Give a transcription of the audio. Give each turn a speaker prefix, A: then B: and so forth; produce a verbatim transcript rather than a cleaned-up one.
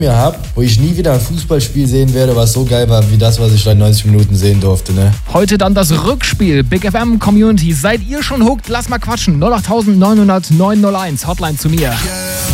A: mir habe, wo ich nie wieder ein Fußballspiel sehen werde, was so geil war wie das, was ich da in neunzig Minuten sehen durfte. Ne?
B: Heute dann das Rückspiel. Big F M Community. Seid ihr schon hooked? Lass mal quatschen. null acht neun null null neun null eins. Hotline zu mir.
C: Yeah.